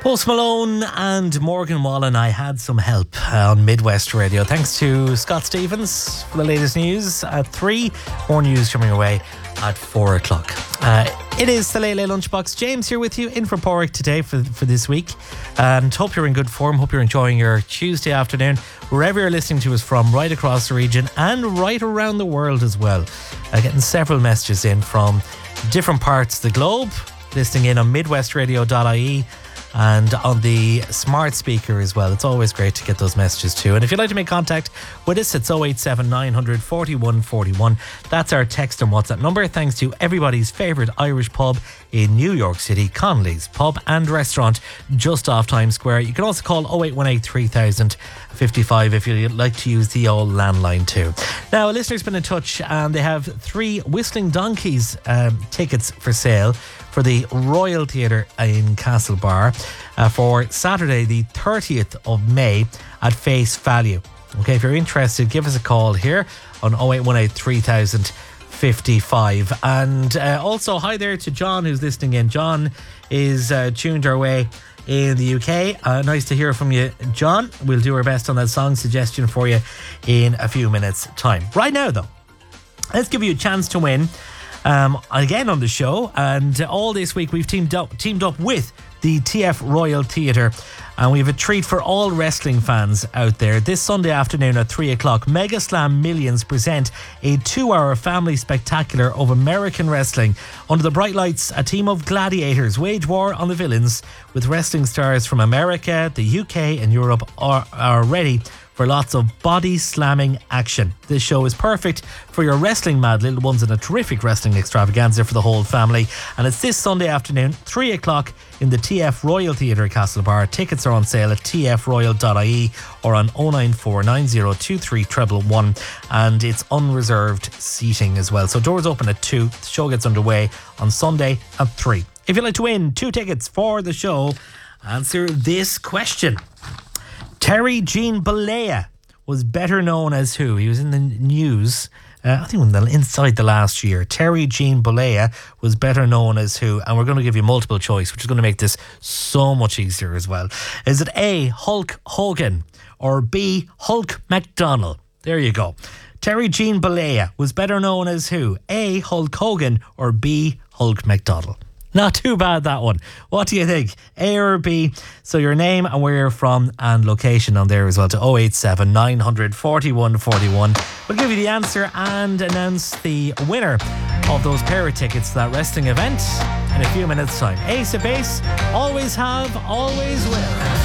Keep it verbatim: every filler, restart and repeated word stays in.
Post Malone and Morgan Wallen. I had some help on Midwest Radio. Thanks to Scott Stevens for the latest news at three. More news coming away at four o'clock. Uh, it is the Late Late Lunchbox. James here with you in for Porrick today for, for this week. And hope you're in good form. Hope you're enjoying your Tuesday afternoon, wherever you're listening to us from, right across the region and right around the world as well. Uh, getting several messages in from different parts of the globe, listening in on midwest radio dot I E and on the smart speaker as well. It's always great to get those messages too. And if you'd like to make contact with us, it's oh eight seven nine hundred forty-one forty-one. That's our text and WhatsApp number. Thanks to everybody's favourite Irish pub in New York City, Connolly's Pub and Restaurant, just off Times Square. You can also call oh eight one eight three thousand fifty-five if you'd like to use the old landline too. Now, a listener's been in touch and they have three Whistling Donkeys um, tickets for sale for the Royal Theatre in Castlebar uh, for Saturday the thirtieth of May at face value. Okay, if you're interested, give us a call here on oh eight one eight three thousand fifty-five. And uh, also hi there to John who's listening in. John is uh, tuned our way in the U K. Uh, nice to hear from you, John. We'll do our best on that song suggestion for you in a few minutes time. Right now though, let's give you a chance to win Um, again on the show, and uh, all this week we've teamed up teamed up with the T F Royal Theatre, and we have a treat for all wrestling fans out there. This Sunday afternoon at three o'clock, Mega Slam Millions present a two-hour family spectacular of American wrestling. Under the bright lights, a team of gladiators wage war on the villains, with wrestling stars from America, the U K and Europe are, are ready for lots of body slamming action. This show is perfect for your wrestling mad little ones and a terrific wrestling extravaganza for the whole family. And it's this Sunday afternoon, three o'clock in the T F Royal Theatre Castlebar. Tickets are on sale at t f royal dot I E or on oh nine four nine oh two three one one one, and it's unreserved seating as well. So doors open at two. The show gets underway on Sunday at three. If you'd like to win two tickets for the show, answer this question. Terry Jean Bollea was better known as who? He was in the news, uh, I think inside the last year. Terry Jean Bollea was better known as who? And we're going to give you multiple choice, which is going to make this so much easier as well. Is it A, Hulk Hogan, or B, Hulk McDonald? There you go. Terry Jean Bollea was better known as who? A, Hulk Hogan, or B, Hulk McDonald? Not too bad, that one. What do you think? A or B? So your name and where you're from and location on there as well to oh eight seven nine hundred forty-one forty-one. We'll give you the answer and announce the winner of those pair of tickets to that wrestling event in a few minutes time. Ace of Base, always have, always will.